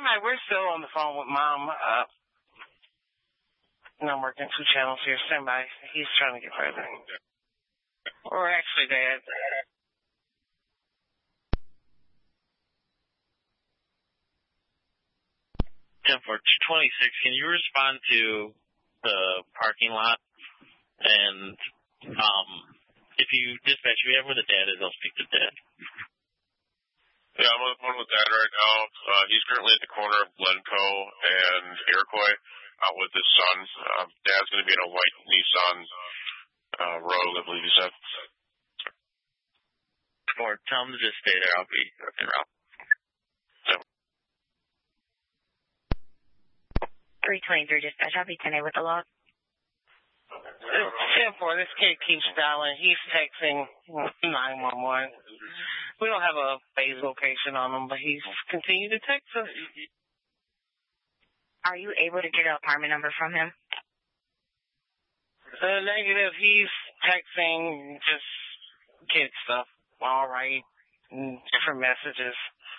Hi, we're still on the phone with Mom. I'm working 2 channels here. Stand by. He's trying to get further. Or actually, Dad. 10-4-26, can you respond to the parking lot? And if you dispatch, if you have where the dad is, I'll speak to Dad. Yeah, I'm on the phone with Dad right now. He's currently at the corner of Glencoe and Iroquois out with his son. Dad's going to be in a white Nissan Rogue, I believe he said. Or tell him to just stay there. I'll be en route. 323 dispatch. I'll be 10-8 with the log. 10-4, this kid keeps dialing. He's texting 911. We don't have a base location on him, but he's continued to text us. Are you able to get an apartment number from him? Negative. He's texting just kid stuff. All right. Different messages.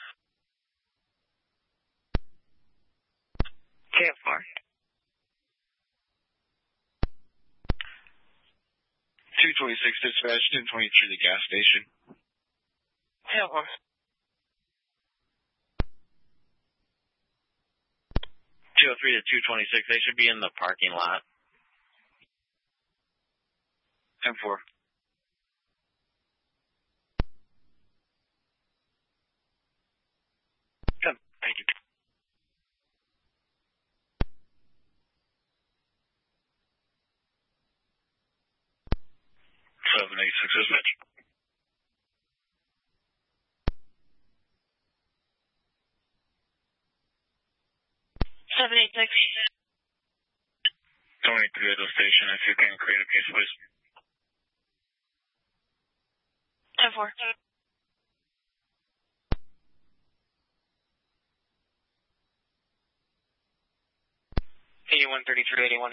10-4. 226 dispatch, 1023 the gas station. 10-4. 203 to 226, they should be in the parking lot. 10-4. Thank you. 786 dispatch. 786. 23 at the station, if you can create a case, please. 10-4. 8133, 81.